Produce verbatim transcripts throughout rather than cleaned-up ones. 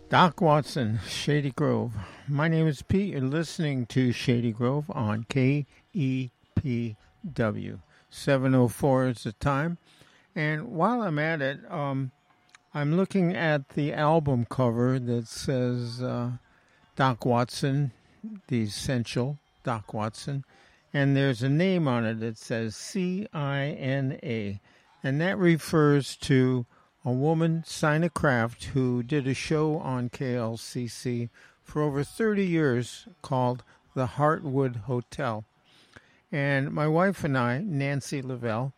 Doc Watson, Shady Grove. My name is Pete. You're listening to Shady Grove on K E P W. seven oh four is the time. And while I'm at it, um, I'm looking at the album cover that says uh, Doc Watson, The Essential Doc Watson. And there's a name on it that says C I N A. And that refers to a woman, Sina Kraft, who did a show on K L C C for over thirty years called The Heartwood Hotel. And my wife and I, Nancy Lavelle,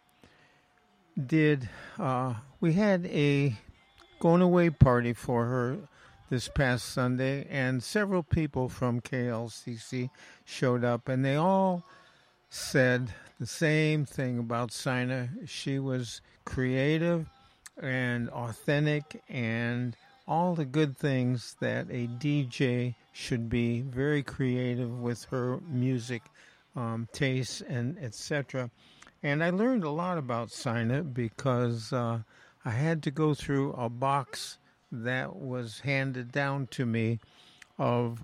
did, uh, we had a going away party for her this past Sunday, and several people from K L C C showed up, and they all said the same thing about Sina. She was creative and authentic and all the good things that a D J should be, very creative with her music um, tastes and et cetera. And I learned a lot about Sina because uh, I had to go through a box that was handed down to me of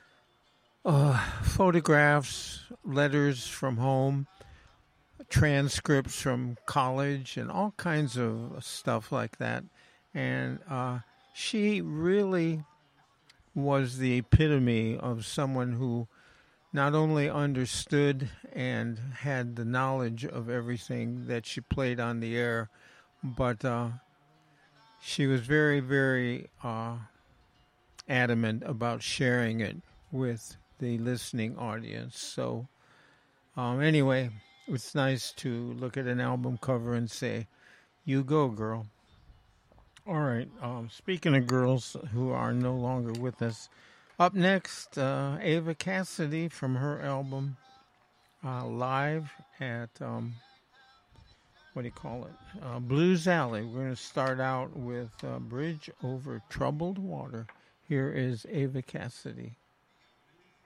uh, photographs, letters from home, transcripts from college, and all kinds of stuff like that. And uh, she really was the epitome of someone who not only understood and had the knowledge of everything that she played on the air, but uh, she was very, very uh, adamant about sharing it with the listening audience. So, um, anyway, it's nice to look at an album cover and say, "You go, girl." All right. Um, speaking of girls who are no longer with us, up next, uh, Ava Cassidy from her album uh, Live at, um, what do you call it? Uh, Blues Alley. We're going to start out with uh, Bridge Over Troubled Water. Here is Ava Cassidy.